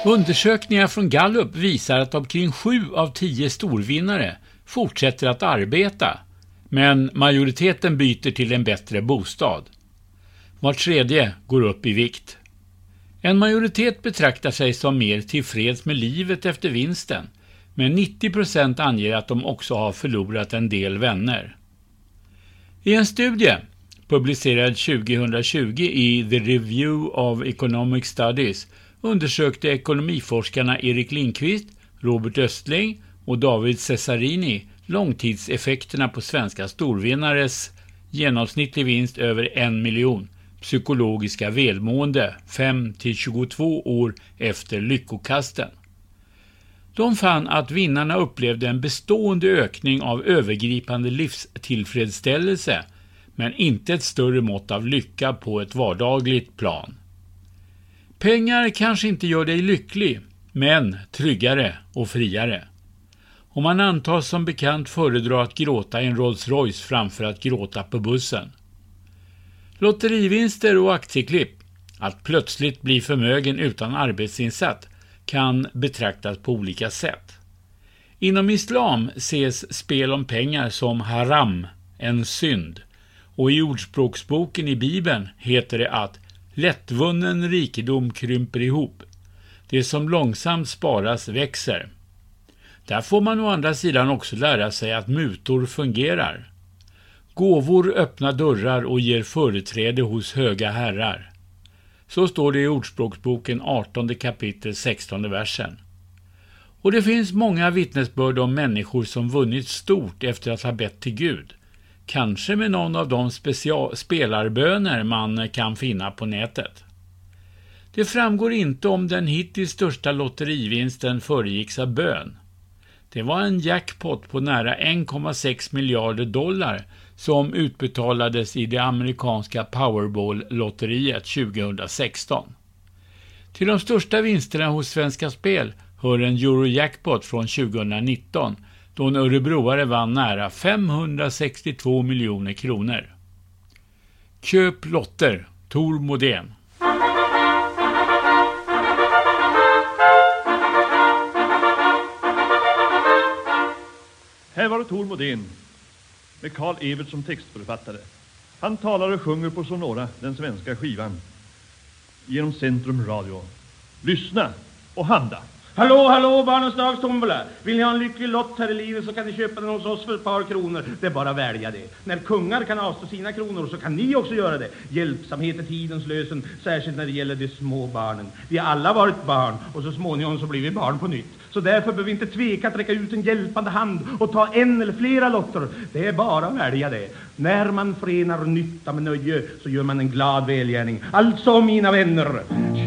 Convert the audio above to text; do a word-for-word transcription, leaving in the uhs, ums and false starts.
Undersökningar från Gallup visar att omkring sju av tio storvinnare fortsätter att arbeta, men majoriteten byter till en bättre bostad. Var tredje går upp i vikt. En majoritet betraktar sig som mer tillfreds med livet efter vinsten, men nittio procent anger att de också har förlorat en del vänner. I en studie publicerad tjugohundratjugo i The Review of Economic Studies undersökte ekonomiforskarna Erik Lindqvist, Robert Östling och David Cesarini långtidseffekterna på svenska storvinnares genomsnittlig vinst över en miljon, psykologiska välmående fem till tjugotvå år efter lyckokasten. De fann att vinnarna upplevde en bestående ökning av övergripande livstillfredsställelse, men inte ett större mått av lycka på ett vardagligt plan. Pengar kanske inte gör dig lycklig, men tryggare och friare. Och man antas som bekant föredra att gråta i en Rolls Royce framför att gråta på bussen. Lotterivinster och aktieklipp, att plötsligt bli förmögen utan arbetsinsats, kan betraktas på olika sätt. Inom islam ses spel om pengar som haram, en synd, och i ordspråksboken i Bibeln heter det att lättvunnen rikedom krymper ihop. Det som långsamt sparas växer. Där får man å andra sidan också lära sig att mutor fungerar. Gåvor öppnar dörrar och ger företräde hos höga herrar. Så står det i ordspråksboken artonde kapitel sextonde versen. Och det finns många vittnesbörd om människor som vunnit stort efter att ha bett till Gud. Kanske med någon av de special- spelarböner man kan finna på nätet. Det framgår inte om den hittills största lotterivinsten föregicks av bön. Det var en jackpot på nära en komma sex miljarder dollar som utbetalades i det amerikanska Powerball-lotteriet tjugohundrasexton. Till de största vinsterna hos Svenska Spel hör en Eurojackpot från tjugohundranitton då en örebroare vann nära femhundrasextiotvå miljoner kronor. Köp lotter, Tor Modén. Här var det Tor Modén med Carl Evert som textförfattare. Han talar och sjunger på Sonora, den svenska skivan, genom Centrum Radio. Lyssna och handla. Hallå, hallå, barnens dags tombola. Vill ni ha en lycklig lott här i livet så kan ni köpa den hos oss för ett par kronor. Det är bara att välja det. När kungar kan avstå sina kronor så kan ni också göra det. Hjälpsamhet är tidens lösen, särskilt när det gäller de små barnen. Vi har alla varit barn och så småningom så blir vi barn på nytt. Så därför behöver vi inte tveka att räcka ut en hjälpande hand och ta en eller flera lotter. Det är bara att välja det. När man förenar nytta med nöje så gör man en glad välgärning. Alltså, mina vänner,